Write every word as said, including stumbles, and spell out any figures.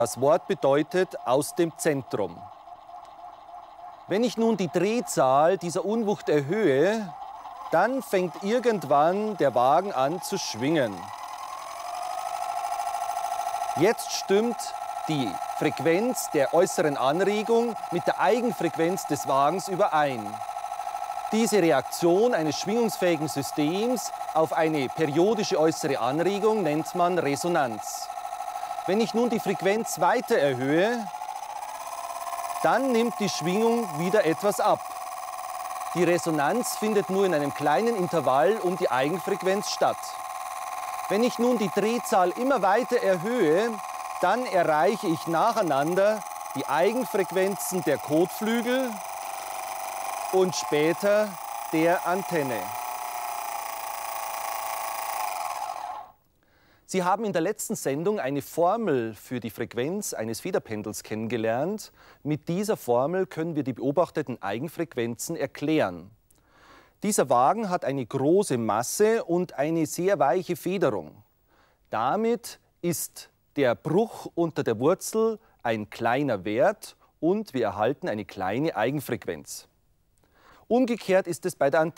Das Wort bedeutet aus dem Zentrum. Wenn ich nun die Drehzahl dieser Unwucht erhöhe, dann fängt irgendwann der Wagen an zu schwingen. Jetzt stimmt die Frequenz der äußeren Anregung mit der Eigenfrequenz des Wagens überein. Diese Reaktion eines schwingungsfähigen Systems auf eine periodische äußere Anregung nennt man Resonanz. Wenn ich nun die Frequenz weiter erhöhe, dann nimmt die Schwingung wieder etwas ab. Die Resonanz findet nur in einem kleinen Intervall um die Eigenfrequenz statt. Wenn ich nun die Drehzahl immer weiter erhöhe, dann erreiche ich nacheinander die Eigenfrequenzen der Kotflügel und später der Antenne. Sie haben in der letzten Sendung eine Formel für die Frequenz eines Federpendels kennengelernt. Mit dieser Formel können wir die beobachteten Eigenfrequenzen erklären. Dieser Wagen hat eine große Masse und eine sehr weiche Federung. Damit ist der Bruch unter der Wurzel ein kleiner Wert und wir erhalten eine kleine Eigenfrequenz. Umgekehrt ist es bei der Antenne.